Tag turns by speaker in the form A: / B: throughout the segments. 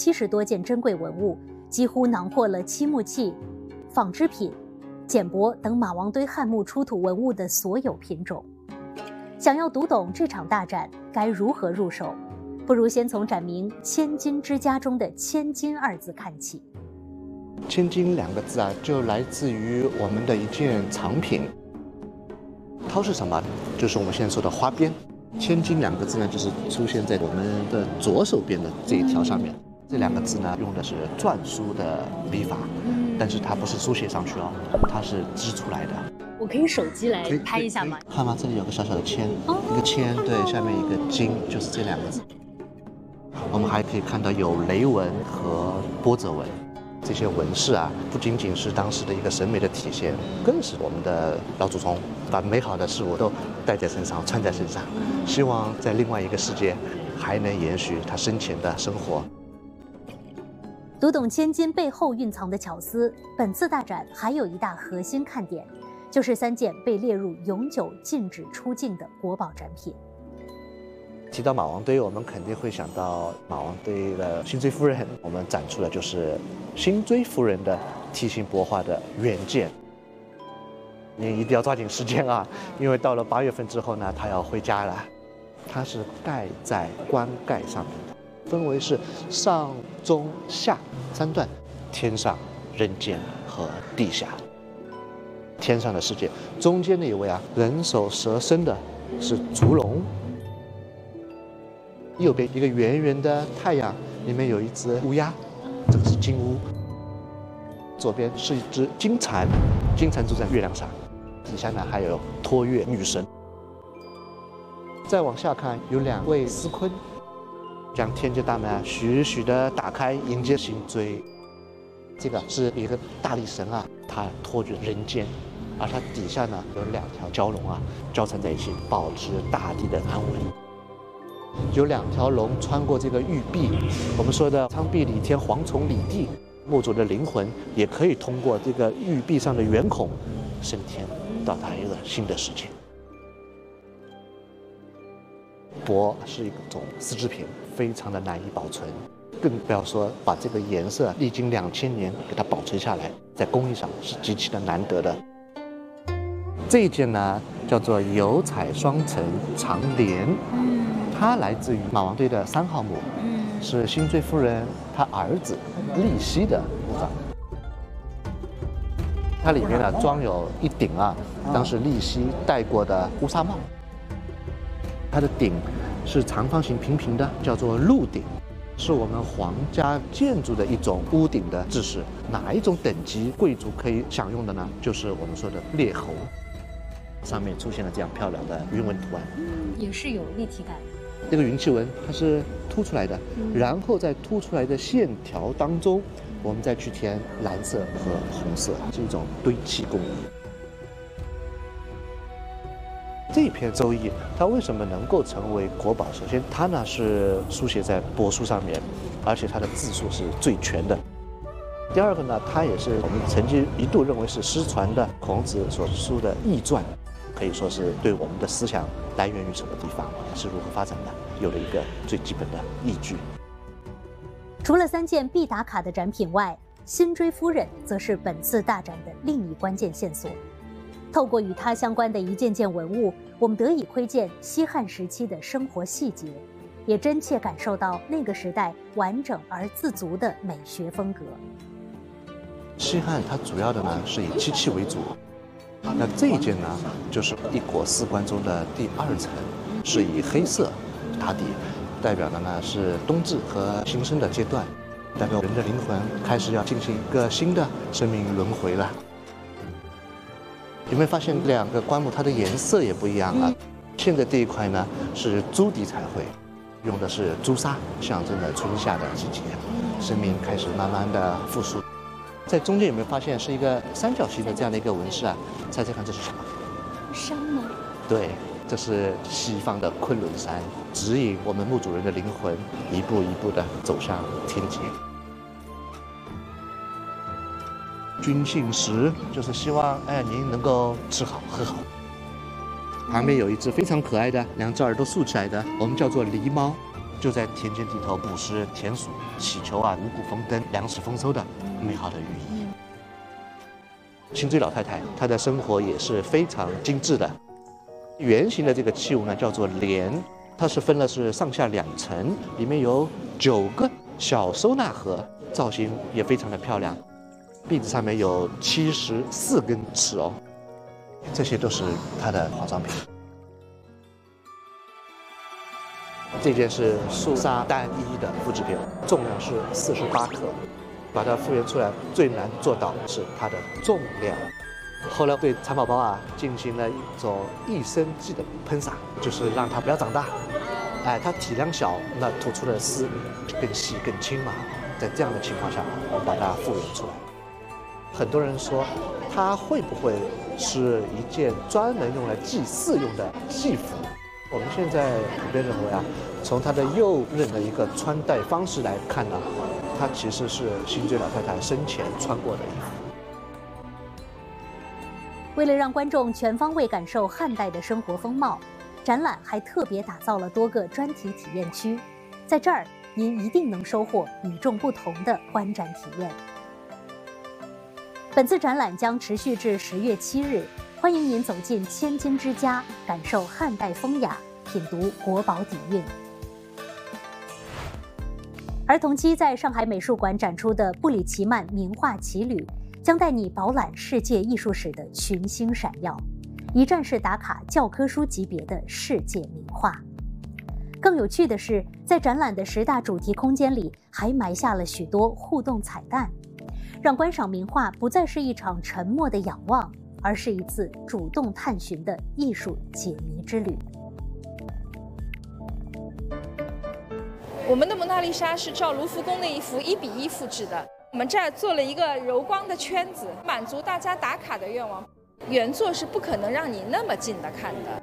A: 70多件珍贵文物，几乎囊括了漆木器、纺织品、简帛等马王堆汉墓出土文物的所有品种。想要读懂这场大展，该如何入手？不如先从展名“千金之家”中的“千金”二字看起。
B: 千金2个字啊，就来自于我们的一件藏品。绦是什么？就是我们现在说的花边。千金2个字呢，就是出现在我们的左手边的这一条上面。这2个字呢，用的是篆书的笔法，但是它不是书写上去哦，它是织出来的。
A: 我可以手机来拍一下吗？
B: 看吗？这里有个小小的签，一个签，对，下面一个金，就是这2个字。我们还可以看到有雷纹和波折纹。这些纹饰啊，不仅仅是当时的一个审美的体现，更是我们的老祖宗把美好的事物都带在身上、穿在身上，希望在另外一个世界还能延续他生前的生活。
A: 读懂千金背后蕴藏的巧思，本次大展还有一大核心看点，就是3件被列入永久禁止出境的国宝展品。
B: 提到马王堆，我们肯定会想到马王堆的辛追夫人。我们展出的就是辛追夫人的梯形帛画的原件。您一定要抓紧时间啊，因为到了8月份之后呢，她要回家了。它是盖在棺盖上面的，分为是上、中、下3段，天上、人间和地下。天上的世界，中间那一位啊，人首蛇身的是烛龙。右边一个圆圆的太阳，里面有一只乌鸦，这个是金乌。左边是一只金蝉，金蝉住在月亮上。底下呢还有托月女神。再往下看，有2位司坤，将天界大门啊徐徐地打开，迎接辛追。这个是一个大力神啊，他托举人间，而它底下呢有2条蛟龙啊交缠在一起，保持大地的安稳。有2条龙穿过这个玉壁，我们说的苍壁李天，蝗虫李地，墓主的灵魂也可以通过这个玉壁上的圆孔升天，到达一个新的世界。帛是一种丝织品，非常的难以保存，更不要说把这个颜色历经2000年给它保存下来，在工艺上是极其的难得的。这一件呢叫做油彩双层长帘。它来自于马王堆的3号墓，是辛追夫人她儿子立熙的墓葬。它里面呢装有一顶啊，当时立熙戴过的乌纱帽。它的顶是长方形平平的，叫做鹿顶，是我们皇家建筑的一种屋顶的制式。哪一种等级贵族可以享用的呢？就是我们说的列侯。上面出现了这样漂亮的云纹图案，
A: 也是有立体感。
B: 这个云气纹它是凸出来的，然后在凸出来的线条当中，我们再去填蓝色和红色，是一种堆砌工艺。这篇《周易》它为什么能够成为国宝？首先，它呢是书写在帛书上面，而且它的字数是最全的。第二个呢，它也是我们曾经一度认为是失传的孔子所书的易传。可以说是对我们的思想来源于什么地方，是如何发展的，有了一个最基本的依据。
A: 除了3件必打卡的展品外，辛追夫人则是本次大展的另一关键线索。透过与它相关的一件件文物，我们得以窥见西汉时期的生活细节，也真切感受到那个时代完整而自足的美学风格。
B: 西汉它主要的呢是以漆器为主。那这一件呢，就是一国4官中的第2层，是以黑色打底，代表的呢是冬至和新生的阶段，代表人的灵魂开始要进行一个新的生命轮回了。有没有发现2个棺木它的颜色也不一样啊？现在这一块呢是朱底彩绘，用的是朱砂，象征着春夏的季节，生命开始慢慢的复苏。在中间有没有发现是一个三角形的这样的一个纹饰啊？猜猜看这是什么？
A: 山吗？
B: 对，这是西方的昆仑山，指引我们墓主人的灵魂一步一步的走向天界。君幸食就是希望您能够吃好喝好。旁边有一只非常可爱的2只耳朵竖起来的，我们叫做狸猫。 就在田间地头捕食田鼠，祈求五谷丰登、粮食丰收的美好的寓意。辛追老太太她的生活也是非常精致的。圆形的这个器物呢叫做帘，它是分了上下2层，里面有9个小收纳盒，造型也非常的漂亮。壁子上面有74根刺哦，这些都是它的化妆品。这件是素纱单一的复制品，重量是48克。把它复原出来最难做到是它的重量。后来对蚕宝宝进行了一种益生剂的喷洒，就是让它不要长大。它体量小，那吐出的丝就更细更轻嘛。在这样的情况下，我们把它复原出来。很多人说，它会不会是一件专门用来祭祀用的戏服？我们现在普遍认为从它的右衽的一个穿戴方式来看呢，它其实是辛追老太太生前穿过的衣服。
A: 为了让观众全方位感受汉代的生活风貌，展览还特别打造了多个专题体验区，在这儿您一定能收获与众不同的观展体验。本次展览将持续至10月7日，欢迎您走进千金之家，感受汉代风雅，品读国宝底蕴。儿童期在上海美术馆展出的布里奇曼名画奇旅，将带你饱览世界艺术史的群星闪耀，一站式打卡教科书级别的世界名画。更有趣的是，在展览的10大主题空间里，还埋下了许多互动彩蛋，让观赏名画不再是一场沉默的仰望，而是一次主动探寻的艺术解谜之旅。
C: 我们的蒙娜丽莎是照卢浮宫那一幅1比1复制的，我们这儿做了一个柔光的圈子，满足大家打卡的愿望。原作是不可能让你那么近的看的。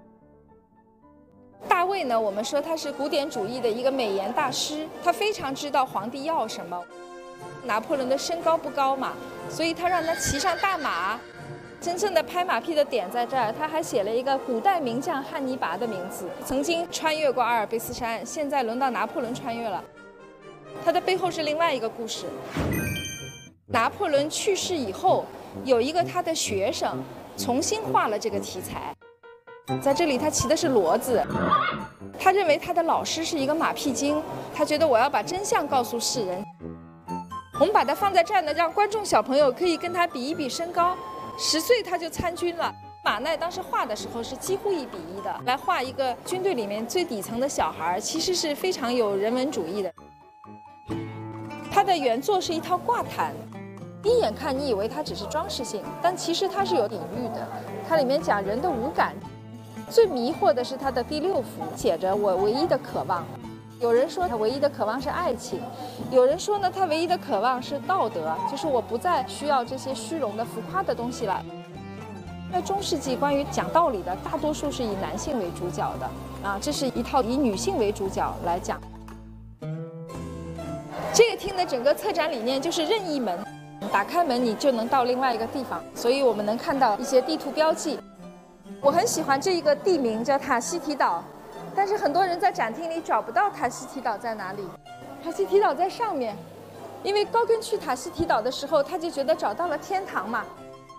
C: 大卫呢，我们说他是古典主义的一个美颜大师，他非常知道皇帝要什么。拿破仑的身高不高嘛，所以他让他骑上大马。真正的拍马屁的点在这儿，他还写了一个古代名将汉尼拔的名字，曾经穿越过阿尔卑斯山，现在轮到拿破仑穿越了。他的背后是另外一个故事。拿破仑去世以后，有一个他的学生重新画了这个题材，在这里他骑的是骡子。他认为他的老师是一个马屁精，他觉得我要把真相告诉世人。我们把它放在这儿呢，让观众小朋友可以跟他比一比身高。10岁他就参军了。马奈当时画的时候是几乎1比1的，来画一个军队里面最底层的小孩，其实是非常有人文主义的。他的原作是一套挂毯，一眼看你以为它只是装饰性，但其实它是有隐喻的。它里面讲人的五感，最迷惑的是它的第6幅，写着我唯一的渴望。有人说他唯一的渴望是爱情，有人说呢，他唯一的渴望是道德，就是我不再需要这些虚荣的浮夸的东西了。在中世纪，关于讲道理的，大多数是以男性为主角的这是一套以女性为主角来讲。这个厅的整个策展理念就是任意门，打开门你就能到另外一个地方，所以我们能看到一些地图标记。我很喜欢这一个地名叫塔希提岛。但是很多人在展厅里找不到塔希提岛在哪里，塔希提岛在上面，因为高更去塔希提岛的时候，他就觉得找到了天堂嘛。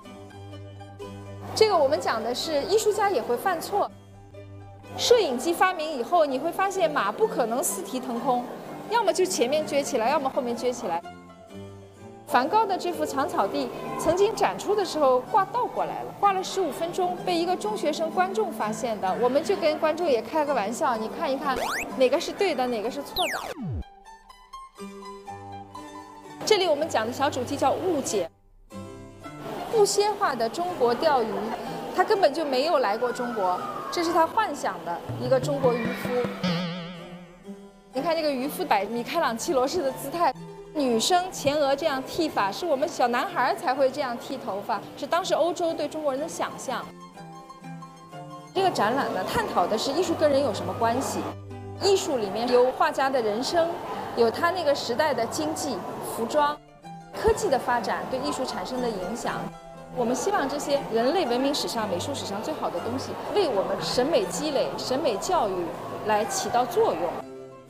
C: 这个我们讲的是艺术家也会犯错。摄影机发明以后，你会发现马不可能四蹄腾空，要么就前面撅起来，要么后面撅起来。梵高的这幅长草地曾经展出的时候挂倒过来了，挂了15分钟，被一个中学生观众发现的。我们就跟观众也开个玩笑，你看一看哪个是对的，哪个是错的。这里我们讲的小主题叫误解。不蝎画的中国钓鱼，他根本就没有来过中国，这是他幻想的一个中国渔夫。你看这个渔夫摆米开朗基罗式的姿态。女生前额这样剃法，是我们小男孩才会这样剃头发，是当时欧洲对中国人的想象。这个展览呢，探讨的是艺术跟人有什么关系。艺术里面有画家的人生，有他那个时代的经济、服装、科技的发展对艺术产生的影响。我们希望这些人类文明史上、美术史上最好的东西，为我们审美积累、审美教育来起到作用。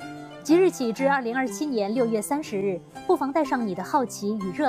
A: 即日起至2027年6月30日，不妨带上你的好奇与热